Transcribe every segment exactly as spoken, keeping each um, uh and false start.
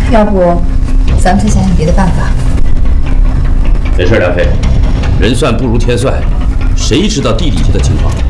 要不咱们再想想别的办法。 没事，梁飞，人算不如天算，谁知道地底下的情况？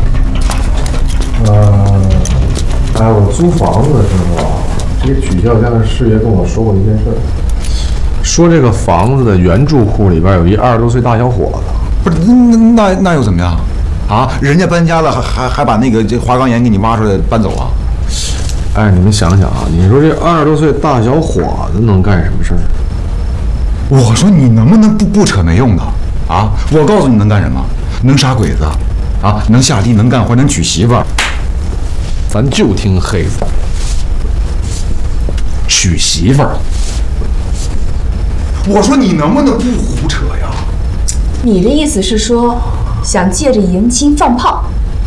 呃，哎，我租房子的时候啊，这个曲孝家的师爷跟我说过一件事儿，说这个房子的原住户里边有一二十多岁大小伙子。 不是，那那那又怎么样？啊，人家搬家了，还还还把那个这花岗岩给你挖出来搬走啊？ 哎，你们想想啊，你说这二十多岁大小伙子能干什么事儿？ 我说你能不能不不扯没用的啊？我告诉你能干什么？能杀鬼子，啊，能下地，能干活，能娶媳妇儿。 咱就听黑子。 娶媳妇儿。我说你能不能不胡扯呀？ 你的意思是说，想借着迎亲放炮？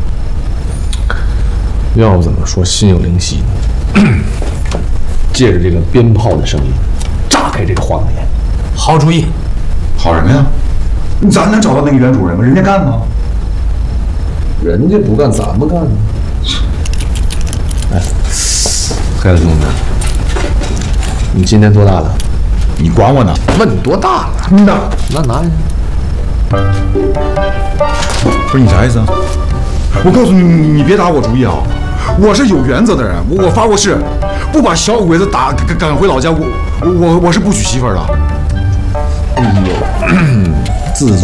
要不怎么说心有灵犀呢？借着这个鞭炮的声音，炸开这个花岗岩。 好主意，好什么呀？咱能找到那个原主人吗？人家干吗？ 人家不干，咱们干呢。哎，黑子兄弟，你今年多大了？ 你管我呢？ 问你多大了？ 那那拿去。 不是你啥意思啊？我告诉你，你你别打我主意啊！我是有原则的人，我我发过誓，不把小鬼子打赶赶回老家，我我我是不娶媳妇儿的。 哎呦，自